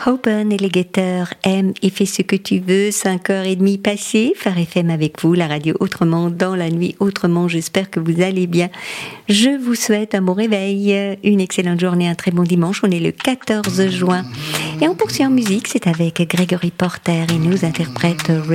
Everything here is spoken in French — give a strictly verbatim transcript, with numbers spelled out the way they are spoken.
Hoban et les guetteurs aiment et fais ce que tu veux, cinq heures trente passées, Phare F M avec vous, la radio autrement, dans la nuit autrement, j'espère que vous allez bien. Je vous souhaite un bon réveil, une excellente journée, un très bon dimanche, on est le quatorze juin. Et on poursuit en musique, c'est avec Gregory Porter et nous interprète